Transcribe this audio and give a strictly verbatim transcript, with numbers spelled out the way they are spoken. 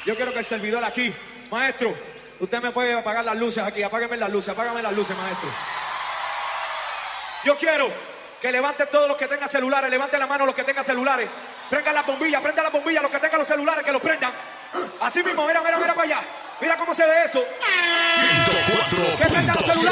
Yo quiero que el servidor aquí, maestro, usted me puede apagar las luces aquí, apágueme las luces, apágame las luces, maestro. Yo quiero que levanten todos los que tengan celulares, levanten la mano los que tengan celulares, prendan las bombillas, prendan las bombillas, los que tengan los celulares, que los prendan. Así mismo, mira, mira, mira para allá. Mira cómo se ve eso. ciento cuatro Que prendan los celulares.